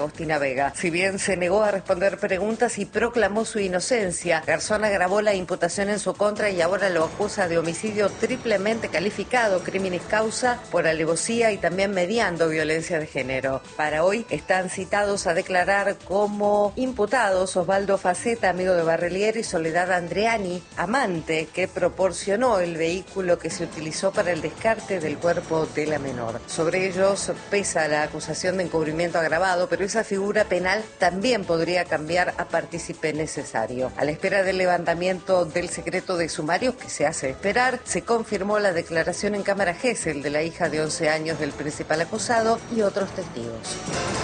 Agustina Vega. Si bien se negó a responder preguntas y proclamó su inocencia, Garzón agravó la imputación en su contra y ahora lo acusa de homicidio triplemente calificado, criminis causa, por alevosía y también mediando violencia de género. Para hoy están citados a declarar como imputados Osvaldo Faceta, amigo de Barrelier, y Soledad Andreani, amante, que proporcionó el vehículo que se utilizó para el descarte del cuerpo de la menor. Sobre ellos pesa la acusación de encubrimiento agravado, pero esa figura penal también podría cambiar a partícipe necesario. A la espera del levantamiento del secreto de sumarios, que se hace esperar, se confirmó la declaración en cámara Gesell de la hija de 11 años del principal acusado y otros testigos.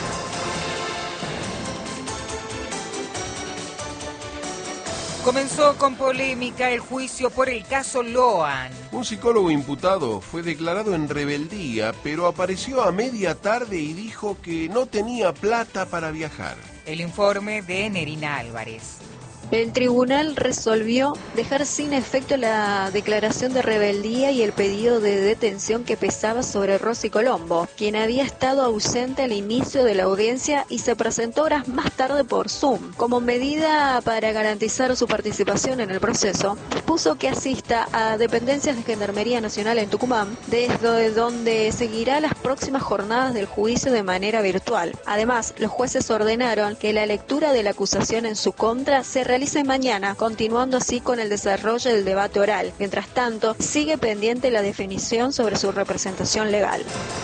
Comenzó con polémica el juicio por el caso Loan. Un psicólogo imputado fue declarado en rebeldía, pero apareció a media tarde y dijo que no tenía plata para viajar. El informe de Nerina Álvarez. El tribunal resolvió dejar sin efecto la declaración de rebeldía y el pedido de detención que pesaba sobre Rosy Colombo, quien había estado ausente al inicio de la audiencia y se presentó horas más tarde por Zoom. Como medida para garantizar su participación en el proceso, dispuso que asista a dependencias de Gendarmería Nacional en Tucumán, desde donde seguirá las próximas jornadas del juicio de manera virtual. Además, los jueces ordenaron que la lectura de la acusación en su contra se realice mañana, continuando así con el desarrollo del debate oral. Mientras tanto, sigue pendiente la definición sobre su representación legal.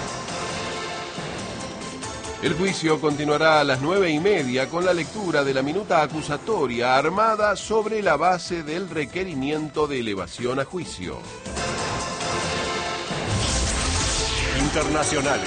El juicio continuará a las 9:30 con la lectura de la minuta acusatoria armada sobre la base del requerimiento de elevación a juicio. Internacionales.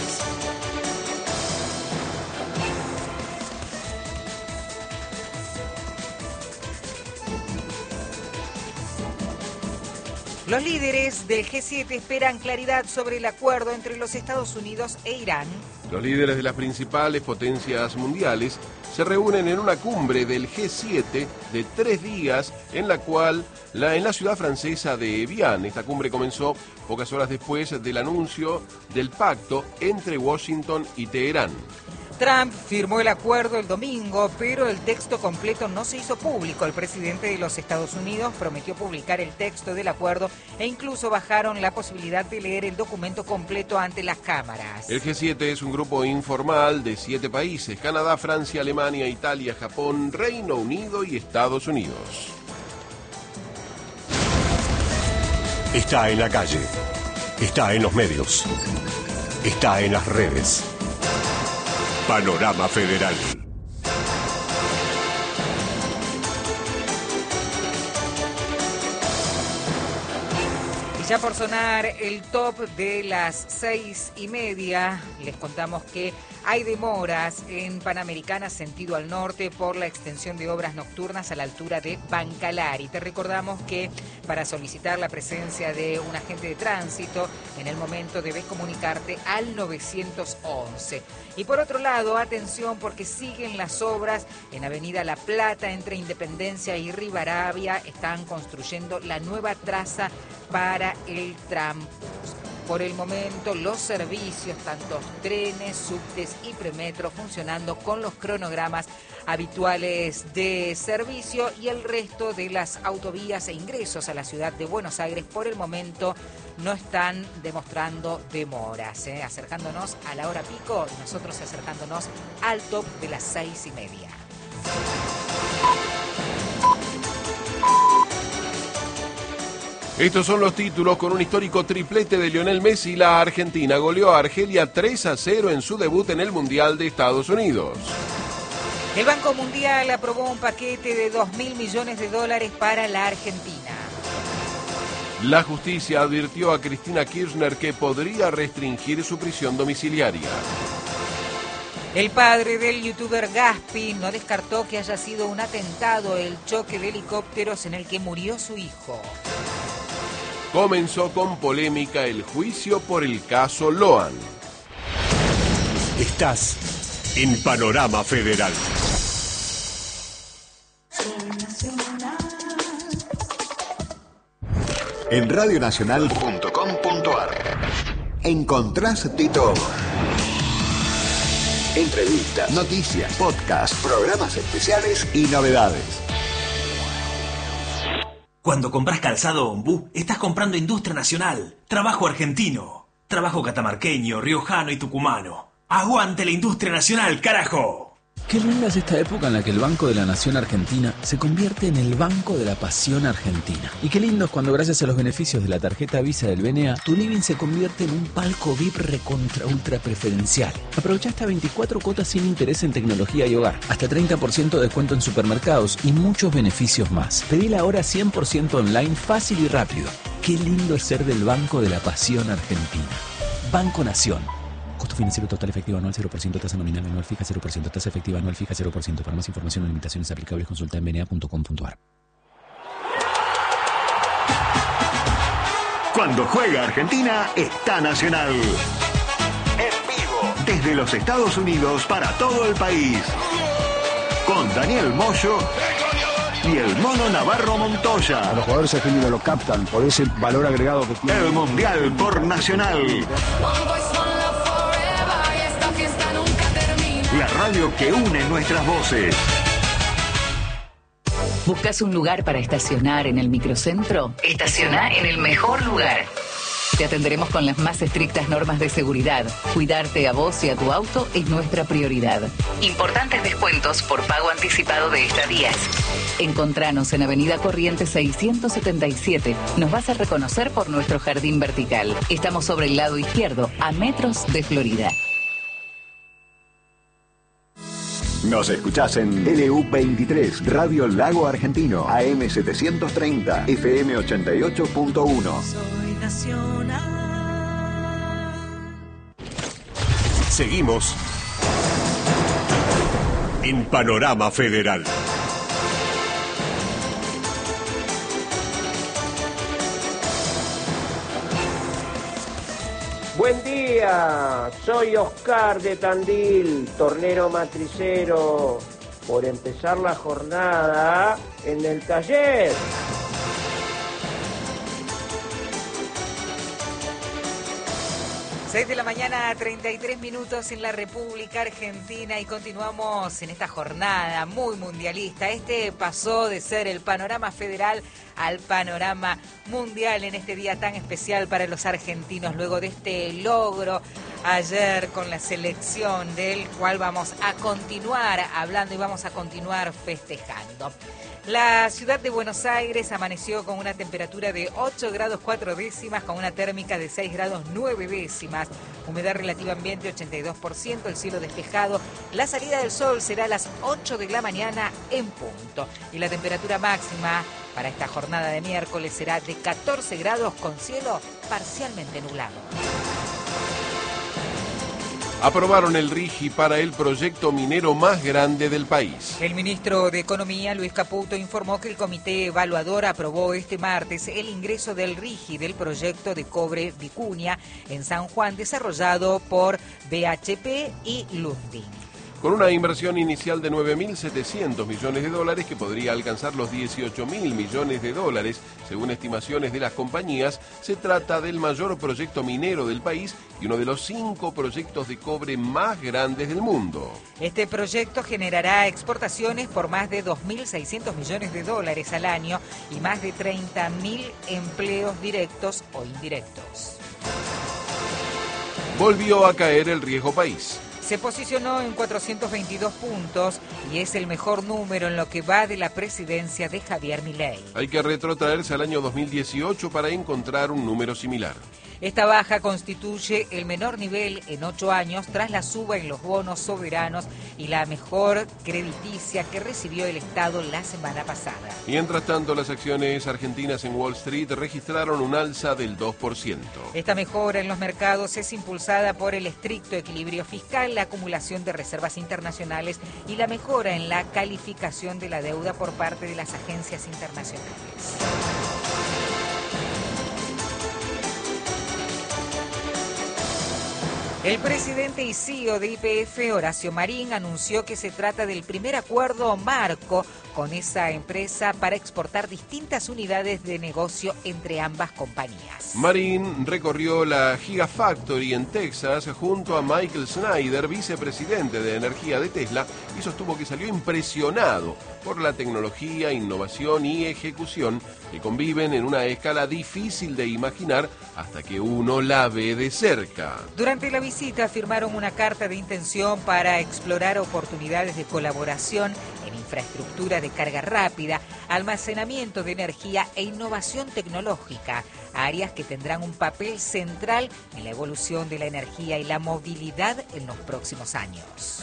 Los líderes del G7 esperan claridad sobre el acuerdo entre los Estados Unidos e Irán. Los líderes de las principales potencias mundiales se reúnen en una cumbre del G7 de 3 días en la ciudad francesa de Evian. Esta cumbre comenzó pocas horas después del anuncio del pacto entre Washington y Teherán. Trump firmó el acuerdo el domingo, pero el texto completo no se hizo público. El presidente de los Estados Unidos prometió publicar el texto del acuerdo e incluso bajaron la posibilidad de leer el documento completo ante las cámaras. El G7 es un grupo informal de 7 países: Canadá, Francia, Alemania, Italia, Japón, Reino Unido y Estados Unidos. Está en la calle, está en los medios, está en las redes. Panorama Federal. Y ya por sonar el top de las 6:30, les contamos que hay demoras en Panamericana sentido al norte por la extensión de obras nocturnas a la altura de Bancalari. Te recordamos que para solicitar la presencia de un agente de tránsito, en el momento debes comunicarte al 911. Y por otro lado, atención porque siguen las obras en Avenida La Plata entre Independencia y Rivadavia. Están construyendo la nueva traza para el Trampus. Por el momento, los servicios, tanto trenes, subtes y premetro, funcionando con los cronogramas habituales de servicio, y el resto de las autovías e ingresos a la ciudad de Buenos Aires, por el momento, no están demostrando demoras. Acercándonos a la hora pico y nosotros acercándonos al top de las 6:30. Estos son los títulos. Con un histórico triplete de Lionel Messi, la Argentina goleó a Argelia 3-0 en su debut en el Mundial de Estados Unidos. El Banco Mundial aprobó un paquete de $2.000 millones para la Argentina. La justicia advirtió a Cristina Kirchner que podría restringir su prisión domiciliaria. El padre del youtuber Gaspi no descartó que haya sido un atentado el choque de helicópteros en el que murió su hijo. Comenzó con polémica el juicio por el caso Loan. Estás en Panorama Federal. En radionacional.com.ar encontrás de todo. Entrevistas, noticias, podcasts, programas especiales y novedades. Cuando compras calzado Ombú, estás comprando industria nacional, trabajo argentino, trabajo catamarqueño, riojano y tucumano. ¡Aguante la industria nacional, carajo! Qué linda es esta época en la que el Banco de la Nación Argentina se convierte en el Banco de la Pasión Argentina. Y qué lindo es cuando, gracias a los beneficios de la tarjeta Visa del BNA, tu living se convierte en un palco VIP recontra ultra preferencial. Aprovecha hasta 24 cuotas sin interés en tecnología y hogar, hasta 30% de descuento en supermercados y muchos beneficios más. Pedila ahora 100% online, fácil y rápido. Qué lindo es ser del Banco de la Pasión Argentina. Banco Nación. Costo financiero total efectivo anual 0%, tasa nominal anual fija 0%, tasa efectiva anual fija 0%. Para más información o limitaciones aplicables, consulta en bna.com.ar. Cuando juega Argentina, está Nacional. En vivo, desde los Estados Unidos para todo el país. Con Daniel Moyo y el Mono Navarro Montoya. A los jugadores argentinos lo captan por ese valor agregado que tiene. El Mundial por Nacional. La radio que une nuestras voces. ¿Buscas un lugar para estacionar en el microcentro? Estaciona en el mejor lugar. Te atenderemos con las más estrictas normas de seguridad. Cuidarte a vos y a tu auto es nuestra prioridad. Importantes descuentos por pago anticipado de estadías. Encontranos en Avenida Corrientes 677. Nos vas a reconocer por nuestro jardín vertical. Estamos sobre el lado izquierdo, a metros de Florida. Nos escuchás en LU23, Radio Lago Argentino, AM 730, FM 88.1. Soy nacional. Seguimos en Panorama Federal. Buen día, soy Oscar de Tandil, tornero matricero, por empezar la jornada en el taller. Seis de la mañana, 33 minutos en la República Argentina y continuamos en esta jornada muy mundialista. Este pasó de ser el panorama federal al panorama mundial en este día tan especial para los argentinos, luego de este logro ayer con la selección, del cual vamos a continuar hablando y vamos a continuar festejando. La ciudad de Buenos Aires amaneció con una temperatura de 8 grados 4 décimas, con una térmica de 6 grados 9 décimas, humedad relativa ambiente 82%, el cielo despejado. La salida del sol será a las 8 de la mañana en punto. Y la temperatura máxima para esta jornada de miércoles será de 14 grados con cielo parcialmente nublado. Aprobaron el RIGI para el proyecto minero más grande del país. El ministro de Economía, Luis Caputo, informó que el comité evaluador aprobó este martes el ingreso del RIGI del proyecto de cobre Vicuña en San Juan, desarrollado por BHP y Lundin. Con una inversión inicial de 9.700 millones de dólares que podría alcanzar los 18.000 millones de dólares, según estimaciones de las compañías, se trata del mayor proyecto minero del país y uno de los 5 proyectos de cobre más grandes del mundo. Este proyecto generará exportaciones por más de 2.600 millones de dólares al año y más de 30.000 empleos directos o indirectos. Volvió a caer el riesgo país. Se posicionó en 422 puntos y es el mejor número en lo que va de la presidencia de Javier Milei. Hay que retrotraerse al año 2018 para encontrar un número similar. Esta baja constituye el menor nivel en 8 años tras la suba en los bonos soberanos y la mejor crediticia que recibió el Estado la semana pasada. Mientras tanto, las acciones argentinas en Wall Street registraron un alza del 2%. Esta mejora en los mercados es impulsada por el estricto equilibrio fiscal, la acumulación de reservas internacionales y la mejora en la calificación de la deuda por parte de las agencias internacionales. El presidente y CEO de YPF, Horacio Marín, anunció que se trata del primer acuerdo marco con esa empresa para exportar distintas unidades de negocio entre ambas compañías. Marín recorrió la Gigafactory en Texas junto a Michael Snyder, vicepresidente de energía de Tesla, y sostuvo que salió impresionado por la tecnología, innovación y ejecución que conviven en una escala difícil de imaginar hasta que uno la ve de cerca. Durante la visita firmaron una carta de intención para explorar oportunidades de colaboración en infraestructura de carga rápida, almacenamiento de energía e innovación tecnológica, áreas que tendrán un papel central en la evolución de la energía y la movilidad en los próximos años.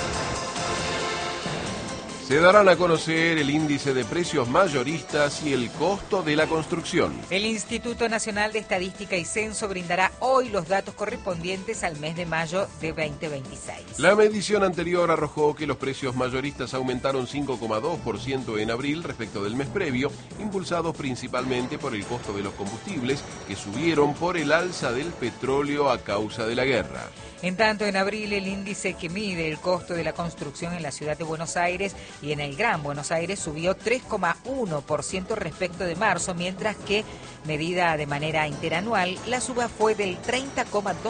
Se darán a conocer el índice de precios mayoristas y el costo de la construcción. El Instituto Nacional de Estadística y Censo brindará hoy los datos correspondientes al mes de mayo de 2026. La medición anterior arrojó que los precios mayoristas aumentaron 5,2% en abril respecto del mes previo, impulsados principalmente por el costo de los combustibles, que subieron por el alza del petróleo a causa de la guerra. En tanto, en abril el índice que mide el costo de la construcción en la ciudad de Buenos Aires y en el Gran Buenos Aires subió 3,1% respecto de marzo, mientras que, medida de manera interanual, la suba fue del 30,2%.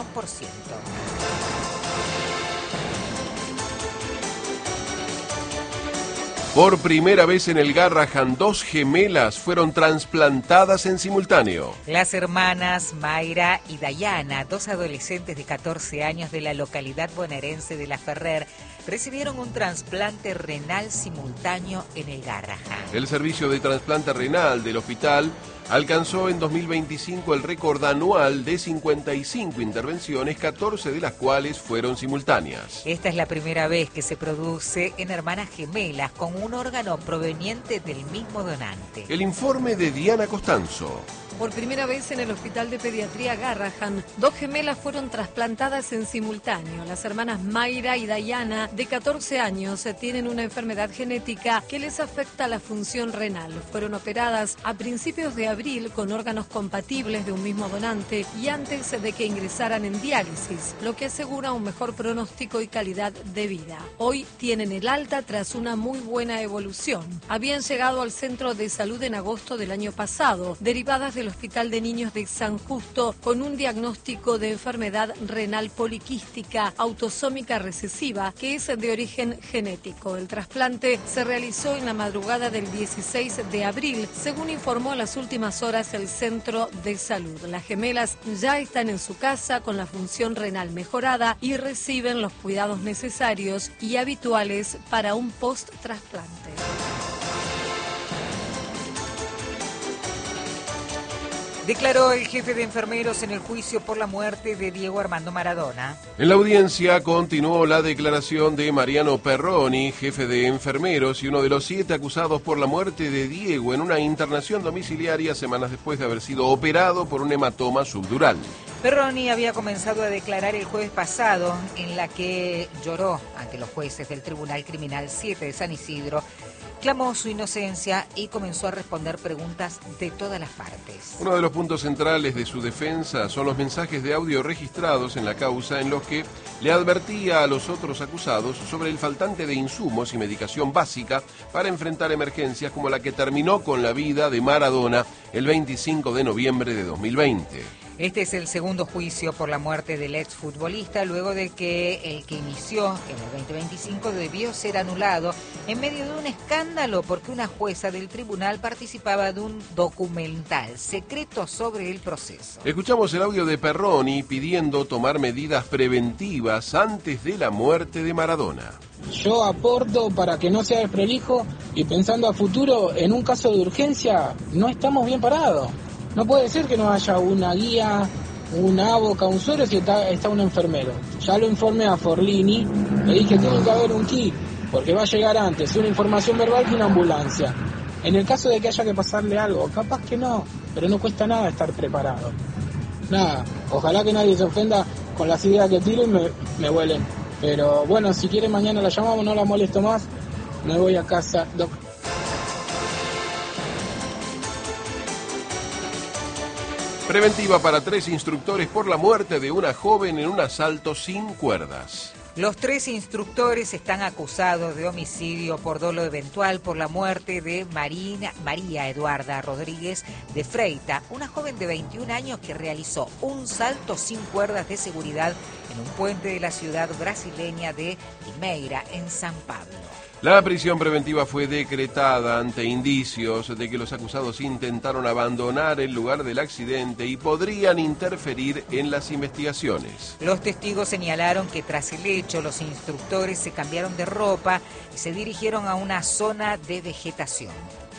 Por primera vez en el Garrahan, 2 gemelas fueron trasplantadas en simultáneo. Las hermanas Mayra y Dayana, 2 adolescentes de 14 años de la localidad bonaerense de La Ferrer, recibieron un trasplante renal simultáneo en el Garrahan. El servicio de trasplante renal del hospital alcanzó en 2025 el récord anual de 55 intervenciones, 14 de las cuales fueron simultáneas. Esta es la primera vez que se produce en hermanas gemelas con un órgano proveniente del mismo donante. El informe de Diana Costanzo. Por primera vez en el Hospital de Pediatría Garrahan, 2 gemelas fueron trasplantadas en simultáneo. Las hermanas Mayra y Dayana, de 14 años, tienen una enfermedad genética que les afecta la función renal. Fueron operadas a principios de abril con órganos compatibles de un mismo donante y antes de que ingresaran en diálisis, lo que asegura un mejor pronóstico y calidad de vida. Hoy tienen el alta tras una muy buena evolución. Habían llegado al centro de salud en agosto del año pasado, derivadas del Hospital de Niños de San Justo con un diagnóstico de enfermedad renal poliquística autosómica recesiva que es de origen genético. El trasplante se realizó en la madrugada del 16 de abril, según informó en las últimas horas el centro de salud. Las gemelas ya están en su casa con la función renal mejorada y reciben los cuidados necesarios y habituales para un post-trasplante. Declaró el jefe de enfermeros en el juicio por la muerte de Diego Armando Maradona. En la audiencia continuó la declaración de Mariano Perroni, jefe de enfermeros y uno de los 7 acusados por la muerte de Diego en una internación domiciliaria semanas después de haber sido operado por un hematoma subdural. Perroni había comenzado a declarar el jueves pasado, en la que lloró ante los jueces del Tribunal Criminal 7 de San Isidro, clamó su inocencia y comenzó a responder preguntas de todas las partes. Uno de los puntos centrales de su defensa son los mensajes de audio registrados en la causa en los que le advertía a los otros acusados sobre el faltante de insumos y medicación básica para enfrentar emergencias como la que terminó con la vida de Maradona el 25 de noviembre de 2020. Este es el segundo juicio por la muerte del exfutbolista, luego de que el que inició en el 2025 debió ser anulado en medio de un escándalo porque una jueza del tribunal participaba de un documental secreto sobre el proceso. Escuchamos el audio de Perroni pidiendo tomar medidas preventivas antes de la muerte de Maradona. Yo aporto para que no sea desprolijo y pensando a futuro, en un caso de urgencia, no estamos bien parados. No puede ser que no haya una guía, una aboca, un suero si está un enfermero. Ya lo informé a Forlini, le dije tiene que haber un kit, porque va a llegar antes una información verbal que una ambulancia. En el caso de que haya que pasarle algo, capaz que no, pero no cuesta nada estar preparado. Nada, ojalá que nadie se ofenda con las ideas que tiro y me vuelen. Pero bueno, si quiere mañana la llamamos, no la molesto más, me voy a casa, doc. Preventiva para 3 instructores por la muerte de una joven en un asalto sin cuerdas. Los 3 instructores están acusados de homicidio por dolo eventual por la muerte de María Eduarda Rodríguez de Freita, una joven de 21 años que realizó un salto sin cuerdas de seguridad en un puente de la ciudad brasileña de Limeira, en San Pablo. La prisión preventiva fue decretada ante indicios de que los acusados intentaron abandonar el lugar del accidente y podrían interferir en las investigaciones. Los testigos señalaron que tras el hecho los instructores se cambiaron de ropa y se dirigieron a una zona de vegetación.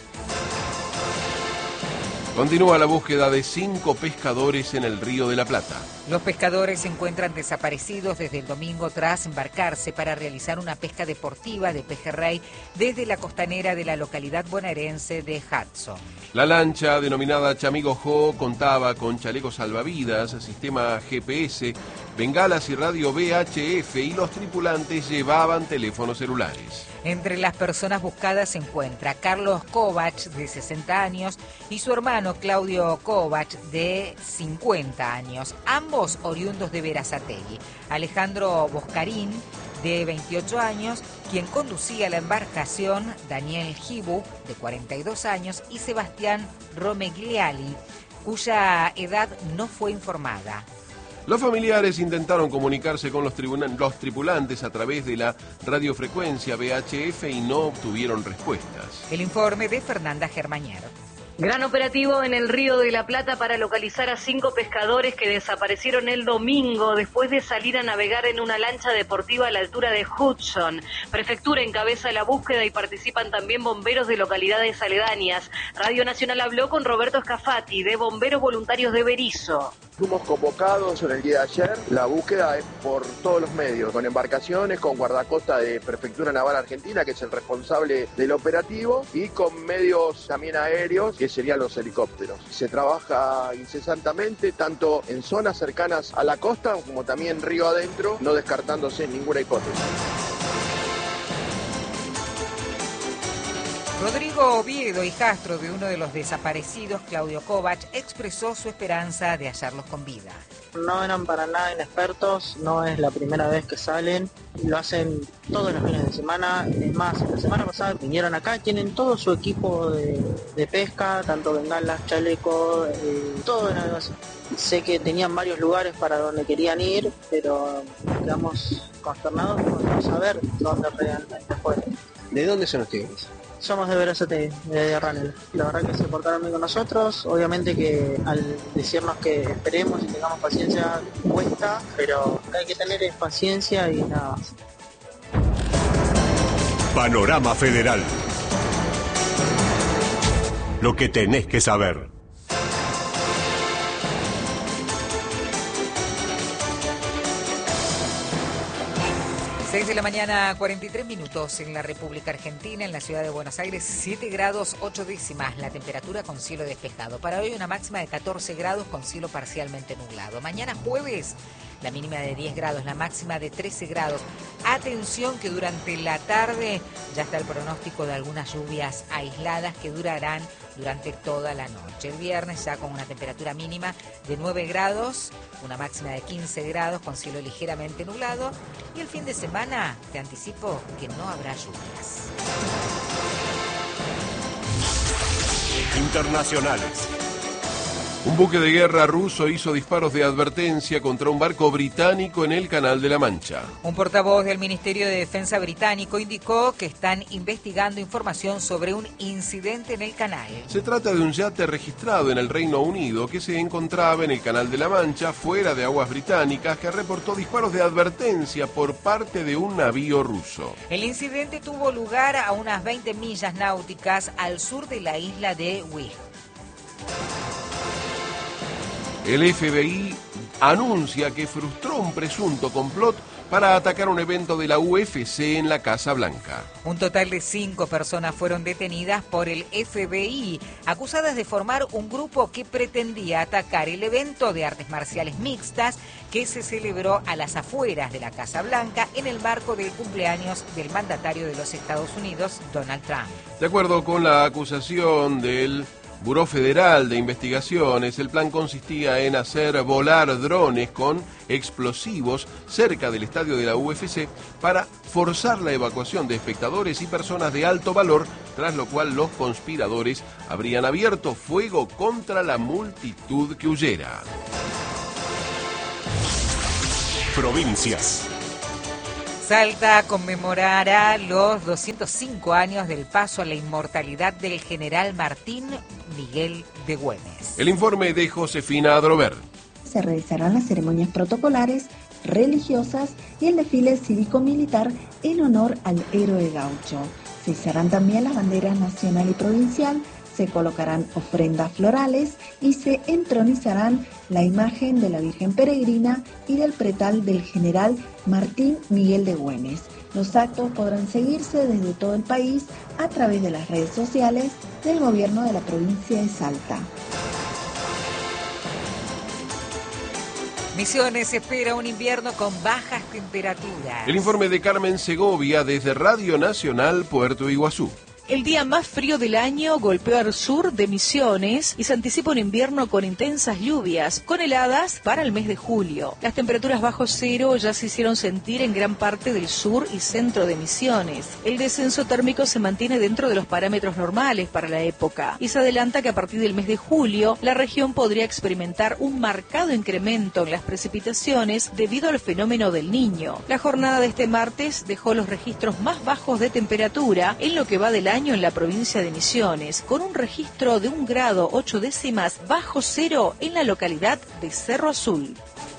Continúa la búsqueda de 5 pescadores en el Río de la Plata. Los pescadores se encuentran desaparecidos desde el domingo tras embarcarse para realizar una pesca deportiva de pejerrey desde la costanera de la localidad bonaerense de Hudson. La lancha, denominada Chamigo Jo, contaba con chalecos salvavidas, sistema GPS, bengalas y radio VHF, y los tripulantes llevaban teléfonos celulares. Entre las personas buscadas se encuentra Carlos Kovac, de 60 años, y su hermano Claudio Kovac, de 50 años, ambos oriundos de Berazategui. Alejandro Boscarín, de 28 años, quien conducía la embarcación, Daniel Gibu, de 42 años, y Sebastián Romegliali, cuya edad no fue informada. Los familiares intentaron comunicarse con los tripulantes a través de la radiofrecuencia VHF y no obtuvieron respuestas. El informe de Fernanda Germañero. Gran operativo en el Río de la Plata para localizar a 5 pescadores que desaparecieron el domingo después de salir a navegar en una lancha deportiva a la altura de Hudson. Prefectura encabeza la búsqueda y participan también bomberos de localidades aledañas. Radio Nacional habló con Roberto Scafati, de Bomberos Voluntarios de Berisso. Fuimos convocados en el día de ayer. La búsqueda es por todos los medios, con embarcaciones, con guardacosta de Prefectura Naval Argentina, que es el responsable del operativo, y con medios también aéreos, que serían los helicópteros. Se trabaja incesantemente, tanto en zonas cercanas a la costa como también río adentro, no descartándose ninguna hipótesis. Rodrigo Oviedo, hijastro de uno de los desaparecidos, Claudio Kovac, expresó su esperanza de hallarlos con vida. No eran para nada inexpertos, no es la primera vez que salen, lo hacen todos los fines de semana. Es más, la semana pasada vinieron acá, tienen todo su equipo de pesca, tanto bengalas, chalecos, todo en algo así. Sé que tenían varios lugares para donde querían ir, pero quedamos consternados por no saber dónde realmente fueron. ¿De dónde son ustedes? Somos de Berazategui, de Ranel. La verdad que se portaron bien con nosotros. Obviamente que al decirnos que esperemos y tengamos paciencia cuesta, pero hay que tener paciencia y nada más. Panorama Federal. Lo que tenés que saber. 6 de la mañana, 43 minutos en la República Argentina, en la ciudad de Buenos Aires, 7 grados 8 décimas, la temperatura con cielo despejado. Para hoy una máxima de 14 grados con cielo parcialmente nublado. Mañana jueves, la mínima de 10 grados, la máxima de 13 grados. Atención que durante la tarde ya está el pronóstico de algunas lluvias aisladas que durarán durante toda la noche. El viernes ya con una temperatura mínima de 9 grados, una máxima de 15 grados con cielo ligeramente nublado. Y el fin de semana te anticipo que no habrá lluvias. Internacionales. Un buque de guerra ruso hizo disparos de advertencia contra un barco británico en el Canal de la Mancha. Un portavoz del Ministerio de Defensa británico indicó que están investigando información sobre un incidente en el canal. Se trata de un yate registrado en el Reino Unido que se encontraba en el Canal de la Mancha, fuera de aguas británicas, que reportó disparos de advertencia por parte de un navío ruso. El incidente tuvo lugar a unas 20 millas náuticas al sur de la isla de Wight. El FBI anuncia que frustró un presunto complot para atacar un evento de la UFC en la Casa Blanca. Un total de 5 personas fueron detenidas por el FBI, acusadas de formar un grupo que pretendía atacar el evento de artes marciales mixtas que se celebró a las afueras de la Casa Blanca en el marco del cumpleaños del mandatario de los Estados Unidos, Donald Trump. De acuerdo con la acusación del Buró Federal de Investigaciones, el plan consistía en hacer volar drones con explosivos cerca del estadio de la UFC para forzar la evacuación de espectadores y personas de alto valor, tras lo cual los conspiradores habrían abierto fuego contra la multitud que huyera. Provincias. Salta conmemorará los 205 años del paso a la inmortalidad del general Martín Miguel de Güemes. El informe de Josefina Adrover. Se realizarán las ceremonias protocolares, religiosas y el desfile cívico-militar en honor al héroe gaucho. Se izarán también las banderas nacional y provincial, se colocarán ofrendas florales y se entronizarán la imagen de la Virgen Peregrina y del pretal del general Martín Miguel de Güemes. Los actos podrán seguirse desde todo el país a través de las redes sociales del gobierno de la provincia de Salta. Misiones espera un invierno con bajas temperaturas. El informe de Carmen Segovia desde Radio Nacional Puerto Iguazú. El día más frío del año golpeó al sur de Misiones y se anticipa un invierno con intensas lluvias, con heladas para el mes de julio. Las temperaturas bajo cero ya se hicieron sentir en gran parte del sur y centro de Misiones. El descenso térmico se mantiene dentro de los parámetros normales para la época y se adelanta que a partir del mes de julio la región podría experimentar un marcado incremento en las precipitaciones debido al fenómeno del Niño. La jornada de este martes dejó los registros más bajos de temperatura en lo que va del año en la provincia de Misiones, con un registro de 1 grado 8 décimas bajo cero en la localidad de Cerro Azul.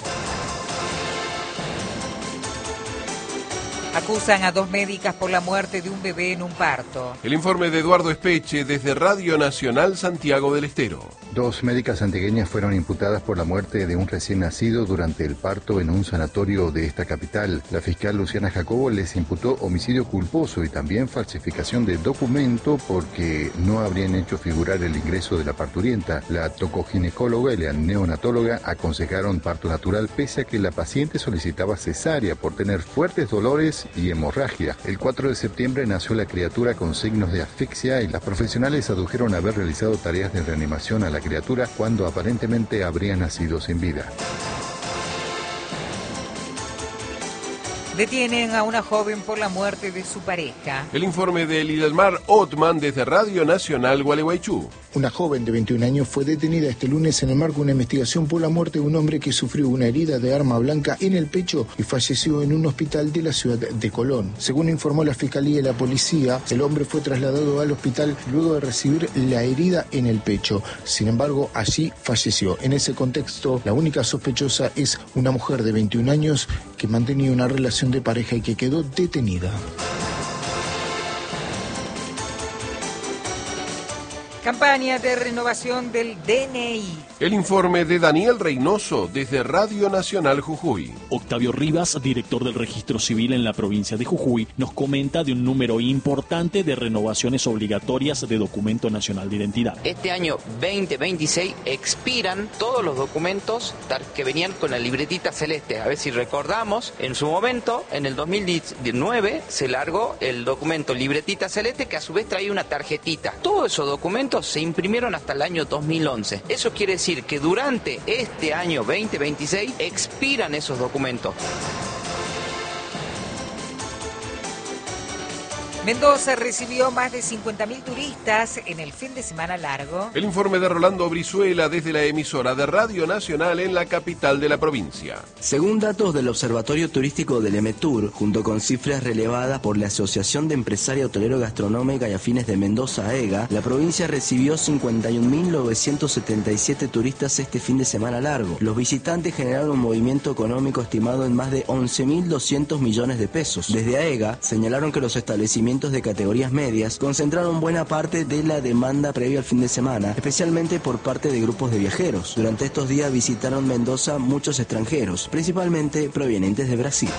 Acusan a 2 médicas por la muerte de un bebé en un parto. El informe de Eduardo Espeche desde Radio Nacional Santiago del Estero. 2 médicas antigueñas fueron imputadas por la muerte de un recién nacido durante el parto en un sanatorio de esta capital. La fiscal Luciana Jacobo les imputó homicidio culposo y también falsificación de documento porque no habrían hecho figurar el ingreso de la parturienta. La tocoginecóloga y la neonatóloga aconsejaron parto natural pese a que la paciente solicitaba cesárea por tener fuertes dolores y hemorragia. El 4 de septiembre nació la criatura con signos de asfixia y las profesionales adujeron haber realizado tareas de reanimación a la criatura cuando aparentemente habría nacido sin vida. Detienen a una joven por la muerte de su pareja. El informe de Lidelmar Otman desde Radio Nacional Gualeguaychú. Una joven de 21 años fue detenida este lunes en el marco de una investigación por la muerte de un hombre que sufrió una herida de arma blanca en el pecho y falleció en un hospital de la ciudad de Colón. Según informó la Fiscalía y la Policía, el hombre fue trasladado al hospital luego de recibir la herida en el pecho. Sin embargo, allí falleció. En ese contexto, la única sospechosa es una mujer de 21 años que mantenía una relación de pareja y que quedó detenida. Campaña de renovación del DNI. El informe de Daniel Reynoso desde Radio Nacional Jujuy. Octavio Rivas, director del Registro Civil en la provincia de Jujuy, nos comenta de un número importante de renovaciones obligatorias de documento nacional de identidad. Este año 2026 expiran todos los documentos que venían con la libretita celeste. A ver si recordamos, en su momento, en el 2019, se largó el documento libretita celeste que a su vez traía una tarjetita. Todos esos documentos se imprimieron hasta el año 2011. Eso quiere decir que durante este año 2026 expiran esos documentos. Mendoza recibió más de 50.000 turistas en el fin de semana largo. El informe de Rolando Brizuela desde la emisora de Radio Nacional en la capital de la provincia. Según datos del Observatorio Turístico del EMETUR, junto con cifras relevadas por la Asociación de Empresaria Hotelero Gastronómica y Afines de Mendoza, AEGA, la provincia recibió 51.977 turistas este fin de semana largo. Los visitantes generaron un movimiento económico estimado en más de 11.200 millones de pesos. Desde AEGA señalaron que los establecimientos de categorías medias concentraron buena parte de la demanda previa al fin de semana, especialmente por parte de grupos de viajeros. Durante estos días visitaron Mendoza muchos extranjeros, principalmente provenientes de Brasil.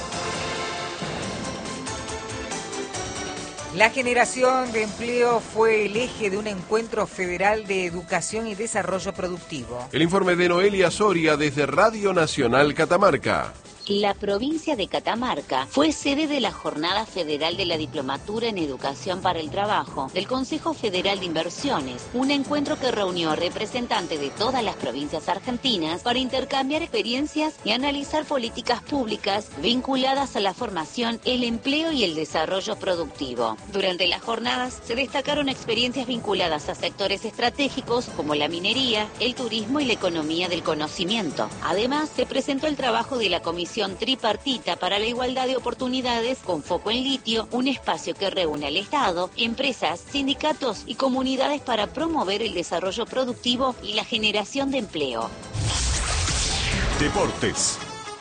La generación de empleo fue el eje de un encuentro federal de educación y desarrollo productivo. El informe de Noelia Soria desde Radio Nacional Catamarca. La provincia de Catamarca fue sede de la Jornada Federal de la Diplomatura en Educación para el Trabajo del Consejo Federal de Inversiones, un encuentro que reunió a representantes de todas las provincias argentinas para intercambiar experiencias y analizar políticas públicas vinculadas a la formación, el empleo y el desarrollo productivo. Durante las jornadas se destacaron experiencias vinculadas a sectores estratégicos como la minería, el turismo y la economía del conocimiento. Además, se presentó el trabajo de la Comisión Tripartita para la Igualdad de Oportunidades con foco en litio, un espacio que reúne al Estado, empresas, sindicatos y comunidades para promover el desarrollo productivo y la generación de empleo. Deportes.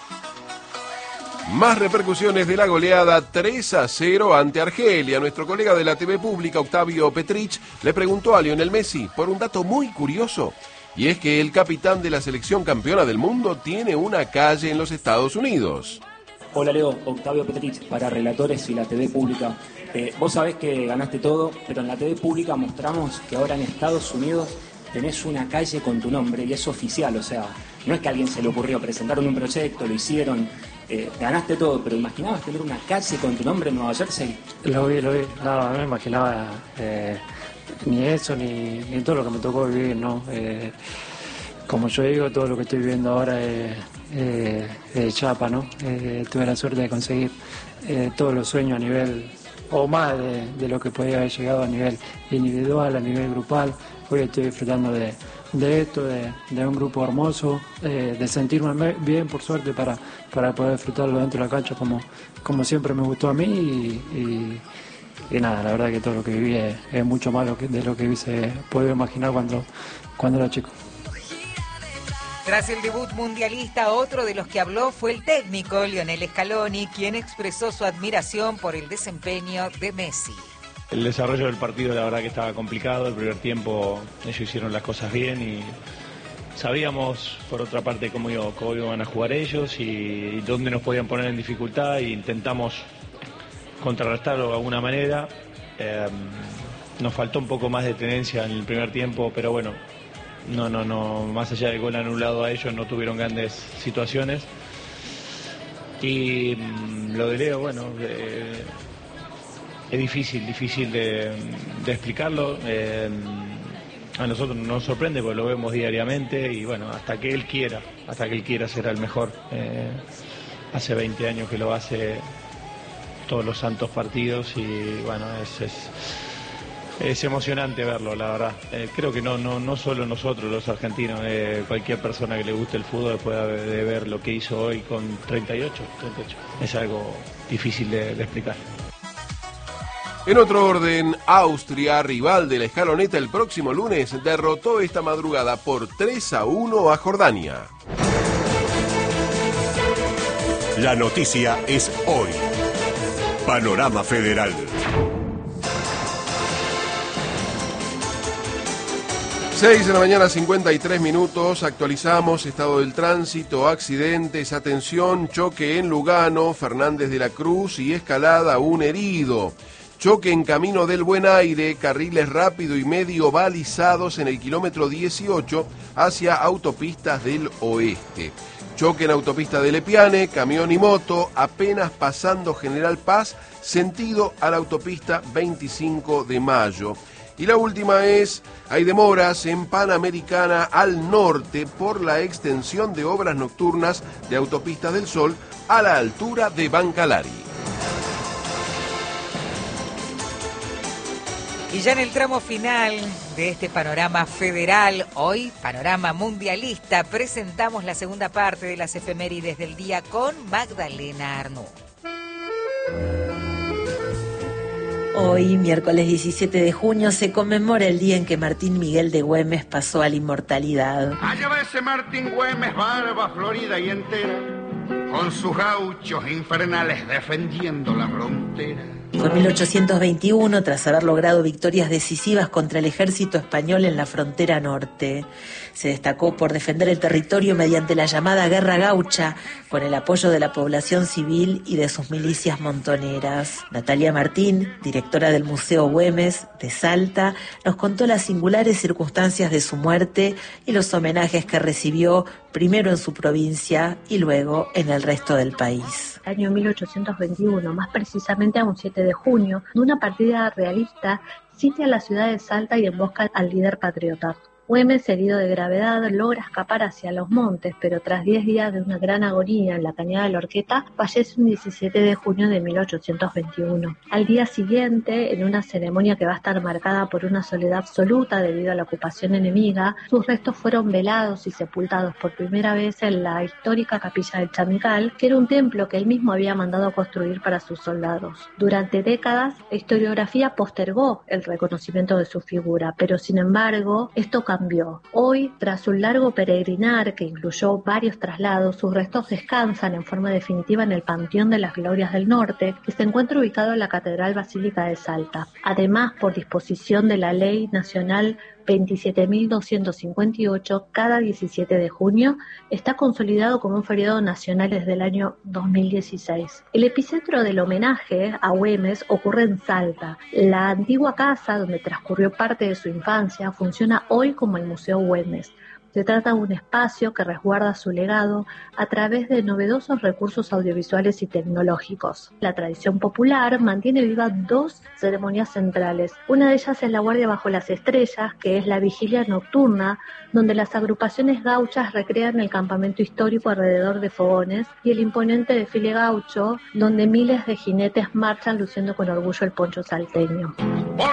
Más repercusiones de la goleada 3-0 ante Argelia. Nuestro colega de la TV Pública, Octavio Petrich, le preguntó a Lionel Messi por un dato muy curioso. Y es que el capitán de la selección campeona del mundo tiene una calle en los Estados Unidos. Hola Leo, Octavio Petrich para Relatores y la TV Pública. Vos sabés que ganaste todo, pero en la TV Pública mostramos que ahora en Estados Unidos tenés una calle con tu nombre y es oficial, o sea, no es que a alguien se le ocurrió, presentaron un proyecto, lo hicieron, ganaste todo, pero ¿imaginabas tener una calle con tu nombre en Nueva Jersey? Lo vi, no me imaginaba ni eso, ni todo lo que me tocó vivir, ¿no? Como yo digo, todo lo que estoy viviendo ahora es chapa, ¿no? Tuve la suerte de conseguir todos los sueños a nivel, o más de lo que podía haber llegado a nivel individual, a nivel grupal. Hoy estoy disfrutando de esto, de un grupo hermoso, de sentirme bien, por suerte, para poder disfrutarlo dentro de la cancha como siempre me gustó a mí y nada, la verdad que todo lo que viví es mucho más de lo que hubiese podido imaginar cuando era chico. Tras el debut mundialista, otro de los que habló fue el técnico Lionel Scaloni, quien expresó su admiración por el desempeño de Messi. El desarrollo del partido la verdad que estaba complicado, el primer tiempo ellos hicieron las cosas bien y sabíamos por otra parte cómo iban a jugar ellos y dónde nos podían poner en dificultad e intentamos contrarrestarlo de alguna manera. Nos faltó un poco más de tenencia en el primer tiempo, pero bueno, no, más allá del gol anulado a ellos no tuvieron grandes situaciones. Y lo de Leo, bueno, es difícil de explicarlo. A nosotros nos sorprende porque lo vemos diariamente y bueno, hasta que él quiera será el mejor. Hace 20 años que lo hace todos los santos partidos y bueno, es emocionante verlo, la verdad. Creo que no solo nosotros los argentinos, cualquier persona que le guste el fútbol después de ver lo que hizo hoy con 38, es algo difícil de explicar. En otro orden, Austria, rival de la escaloneta el próximo lunes, derrotó esta madrugada por 3-1 a Jordania. La noticia es hoy. Panorama Federal. 6 de la mañana, 53 minutos, actualizamos estado del tránsito, accidentes, atención, choque en Lugano, Fernández de la Cruz y Escalada, un herido. Choque en Camino del Buen Aire, carriles rápido y medio balizados en el kilómetro 18 hacia Autopistas del Oeste. Choque en Autopista de Lepiane, camión y moto, apenas pasando General Paz, sentido a la Autopista 25 de Mayo. Y la última es, hay demoras en Panamericana al norte por la extensión de obras nocturnas de Autopistas del Sol a la altura de Bancalari. Y ya en el tramo final de este panorama federal, hoy panorama mundialista, presentamos la segunda parte de las efemérides del día con Magdalena Arnú. Hoy, miércoles 17 de junio, se conmemora el día en que Martín Miguel de Güemes pasó a la inmortalidad. Allá va ese Martín Güemes, barba florida y entera, con sus gauchos infernales defendiendo la frontera. Fue en 1821, tras haber logrado victorias decisivas contra el ejército español en la frontera norte. Se destacó por defender el territorio mediante la llamada Guerra Gaucha, con el apoyo de la población civil y de sus milicias montoneras. Natalia Martín, directora del Museo Güemes de Salta, nos contó las singulares circunstancias de su muerte y los homenajes que recibió primero en su provincia y luego en el resto del país. Año 1821, más precisamente a un 7 de junio, una partida realista sitia la ciudad de Salta y embosca al líder patriota. Güemes, herido de gravedad, logra escapar hacia los montes, pero tras 10 días de una gran agonía en la cañada de la Horqueta, fallece un 17 de junio de 1821. Al día siguiente, en una ceremonia que va a estar marcada por una soledad absoluta debido a la ocupación enemiga, sus restos fueron velados y sepultados por primera vez en la histórica capilla del Chamical, que era un templo que él mismo había mandado construir para sus soldados. Durante décadas, la historiografía postergó el reconocimiento de su figura, pero sin embargo, esto cambió. Hoy, tras un largo peregrinar que incluyó varios traslados, sus restos descansan en forma definitiva en el Panteón de las Glorias del Norte, que se encuentra ubicado en la Catedral Basílica de Salta. Además, por disposición de la Ley Nacional 27.258, cada 17 de junio está consolidado como un feriado nacional desde el año 2016. El epicentro del homenaje a Güemes ocurre en Salta. La antigua casa donde transcurrió parte de su infancia funciona hoy como el Museo Güemes. Se trata de un espacio que resguarda su legado a través de novedosos recursos audiovisuales y tecnológicos. La tradición popular mantiene vivas 2 ceremonias centrales. Una de ellas es la Guardia Bajo las Estrellas, que es la vigilia nocturna, donde las agrupaciones gauchas recrean el campamento histórico alrededor de fogones, y el imponente desfile gaucho, donde miles de jinetes marchan luciendo con orgullo el poncho salteño.